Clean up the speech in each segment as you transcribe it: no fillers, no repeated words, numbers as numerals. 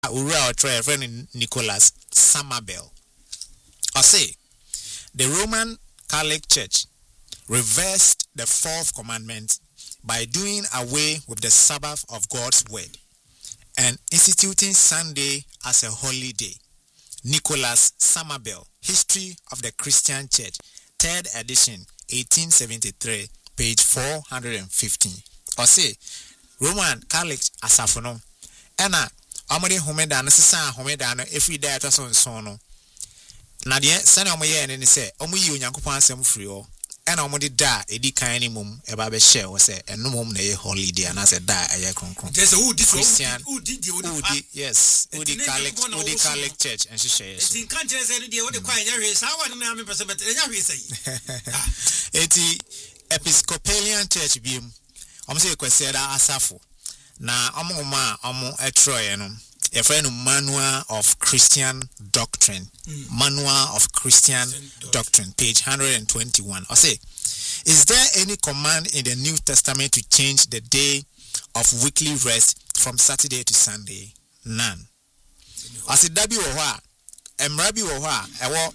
Ura or try a friend Nicholas Samabel. I say the Roman Catholic Church reversed the fourth commandment by doing away with the Sabbath of God's word and instituting Sunday as a holy day. Nicholas Samabel, History of the Christian Church, 3rd edition, 1873, page 415. Or say, Roman Catholic Asafono, Ena, Amade Homeda, Nessa Homeda, every day at us on sono. Nadia, San Omoye, and say, Omu Yankupan Sem Frio. And omodi da edi kan ni mum e ba be share wo say eno mum na ye holiday and as a da aye kronkron there's a who Christian udi yes udi Catholic church and she yes in kan tell say dey wo dey kwa nya hwe sa wa na me person bet nya hwe say eti Episcopalian church biem omo say kwese da asafo na omo ma omo etroye no a friend Manual of Christian Doctrine. Manual of Christian Doctrine, page 121. I say, is there any command in the New Testament to change the day of weekly rest from Saturday to Sunday? None. I say, Dabi Oha, Emrabi Oha, Ewo,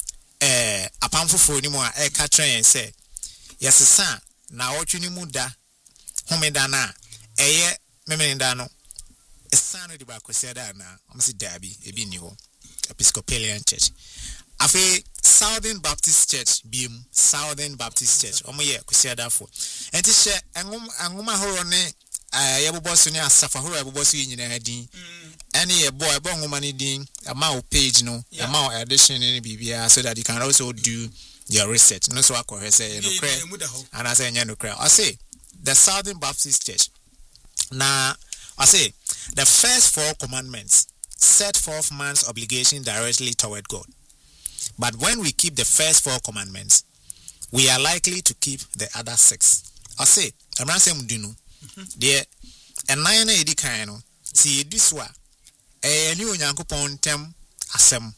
Apamfo ni mo a katren and say, yes, son, na ochuni muda, homedana, memenindano. Son of the Bakweseda na Amsi Derby, Ebinio, Episcopalian Church. Afe Southern Baptist Church, Beam, Southern Baptist Church, Omoye, Kuseda for. And to share Anguma Horone, Yabobosunia, Safahura, Bobosu in Edin, any a boy, bon money ding, a mouth page, no, a mouth addition in BBR, so that you can also do your research. No, so I could say, and I say, no crowd. I say, the Southern Baptist Church. Now, I say, the first 4 commandments set forth man's obligation directly toward God. But when we keep the first 4 commandments, we are likely to keep the other 6. I say, I'm not saying do no. There, and 9 edi kaino. See this one. New Yankupon tem asem.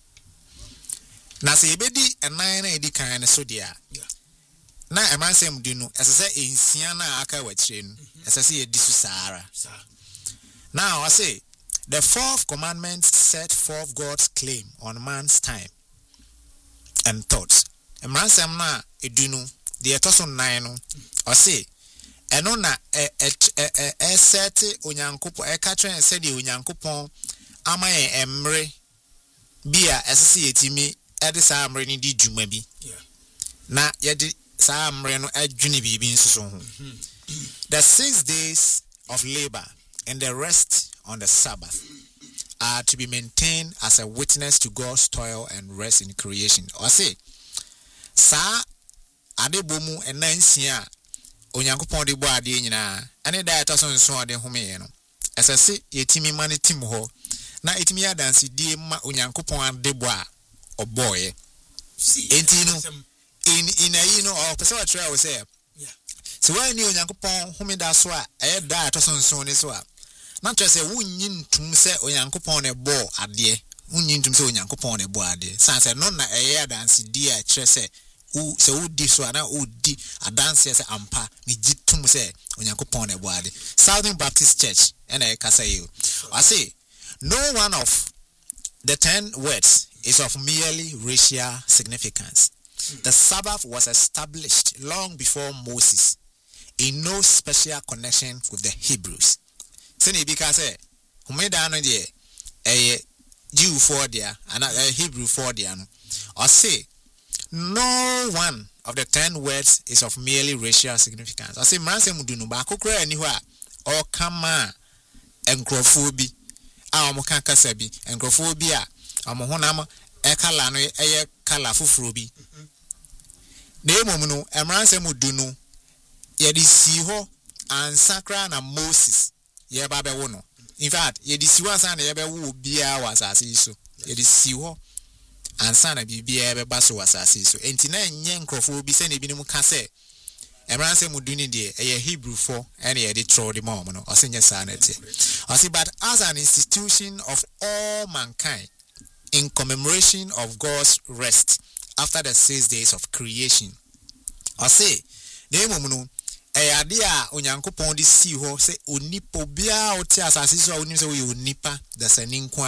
Na say bedi and 9 edi kaino so dia. Na I'm not saying do no. As I say in Siana aka wetrin. As I say this Sahara. Now I say, the 4th commandment set forth God's claim on man's time and thoughts. Emransam na edunu the etoso 9 I say, eno na sete onyankopon katren said the onyankopon ama emre bia esese yetimi ede sa amre ni di djuma bi. Na yedi sa amre no adwene bibi nsoso ho. The 6 days of labor and the rest on the Sabbath are to be maintained as a witness to God's toil and rest in creation. Or say, sa adebomu enansia onyankopon de bo ade nyina ane da etaso nso ade home ye no esese yetimi mane tim ho na etimi adanse die ma onyankopon ade bo a oboye enti no in ayi no o pese wa try we say so when you onyankopon home da so a e da etoso nso ne so a na trese wunyin tum se onyankopon ne bo ade wunyin tum se onyankopon ne bo ade sanse no na eye adanse di a trese u se u di so na u di adanse se ampa ni gitum se onyankopon ne bo ade. Southern Baptist Church and I kasa you I say no one of the 10 words is of merely racial significance. The Sabbath was established long before Moses in no special connection with the Hebrews. Sene bika say humeda no de Jew for there and Hebrew for there no. Or say no one of the 10 words is of merely racial significance. I say manse mudunu ba kokora ani ho a or kama enkrofo a omo kan kasa bi enkrofo bi a omo honam kala no kala fufuro bi. Na emom no emranse mudunu ye di si ho ansakra na Moses ye ba be wo no. In fact, ye di si wo ansa na ye be wo bia wa asase so. Ye di si ho ansa na bibia be ba so wa asase so. Enti na enye nkrofo bi se na ebinim ka se emranse muduni de ye Hebrew for and ye di throw the mom no. Osenye sanete. I see, but as an institution of all mankind in commemoration of God's rest after the 6 days of creation. I say, the emom no ade a onyankopɔn de si hɔ sɛ onipa bia o te asase so a onim sɛ wo ye onipa dasani nko